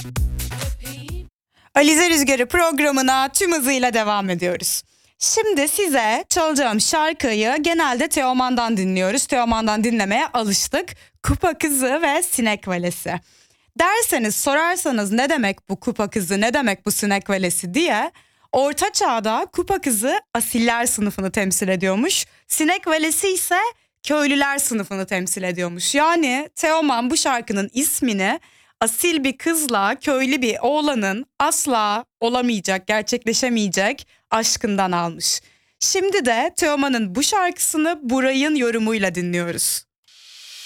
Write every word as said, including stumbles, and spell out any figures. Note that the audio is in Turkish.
Alize Rüzgarı programına tüm hızıyla devam ediyoruz. Şimdi size çalacağım şarkıyı genelde Teoman'dan dinliyoruz. Teoman'dan dinlemeye alıştık. Kupa Kızı ve Sinek Valesi. Derseniz, sorarsanız ne demek bu kupa kızı, ne demek bu sinek valesi diye, Orta Çağ'da kupa kızı asiller sınıfını temsil ediyormuş. Sinek valesi ise köylüler sınıfını temsil ediyormuş. Yani Teoman bu şarkının ismini asil bir kızla köylü bir oğlanın asla olamayacak, gerçekleşemeyecek aşkından almış. Şimdi de Teoman'ın bu şarkısını Buray'ın yorumuyla dinliyoruz.